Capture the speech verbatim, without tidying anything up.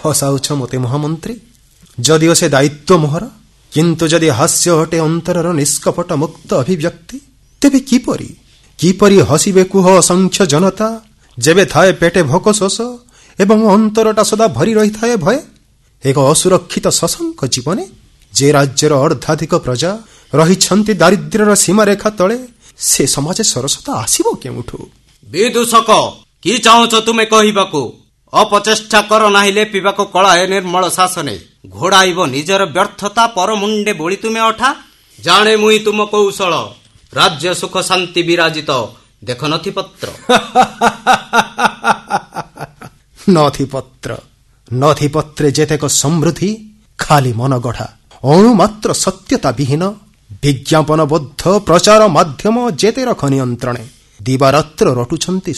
ହସାଉଛ ମୋତେ ମହାମନ୍ତ୍ରୀ? ଯଦିଓ ସେ ଦାୟିତ୍ୱ ମୋହର, କିନ୍ତୁ ଯଦି ହାସ୍ୟ ଅଟେ ଅନ୍ତରର ନିଷ୍କପଟ ମୁକ୍ତ ଅଭିବ୍ୟକ୍ତି, ତେବେ କିପରି କିପରି ହସିବେ କୁହ ଅସଂଖ୍ୟ ଜନତା, ଯେବେ ଥାଏ ପେଟେ ଭୋକ ଶୋଷ ଏବଂ ଅନ୍ତରଟା ସଦା ଭରି ରହିଥାଏ ଭୟ? ଏକ ଅସୁରକ୍ଷିତ ଶଶଙ୍କ ଜୀବନେ ଯେ ରାଜ୍ୟର ଅର୍ଦ୍ଧାଧିକ ପ୍ରଜା ରହିଛନ୍ତି ଦାରିଦ୍ର୍ୟର ସୀମାରେଖା ତଳେ, ସେ ସମାଜ ସରସତା ଆସିବ କେଉଁଠୁ? ବିଦୂଷକ, କି ଚାହୁଁଛ ତୁମେ କହିବାକୁ? ଅପଚେଷ୍ଟା କର ନାହିଁ ଲେପିବାକୁ କଳାଏ ନିର୍ମଳ ଶାସନେ। ଘୋଡ଼ାଇବ ନିଜର ବ୍ୟର୍ଥତା ପରମୁଣ୍ଡେ ବୋଳି ତୁମେ ଅଠା। ଜାଣେ ମୁଇଁ ତୁମ କୌଶଳ, ରାଜ୍ୟ ସୁଖ ଶାନ୍ତି ବିରାଜିତ। ଦେଖ ନଥିପତ୍ର। ନଥିପତ୍ର ନଥିପତ୍ରେ ଯେତେକ ସମୃଦ୍ଧି ଖାଲି ମନଗଢ଼ା, ଅଣୁମାତ୍ର ସତ୍ୟତା ବିହୀନ ବିଜ୍ଞାପନବଦ୍ଧ ପ୍ରଚାର ମାଧ୍ୟମ ଯେତେ ରଖ ନିୟନ୍ତ୍ରଣେ। ଦିବାରାତ୍ର ରଟୁଛନ୍ତି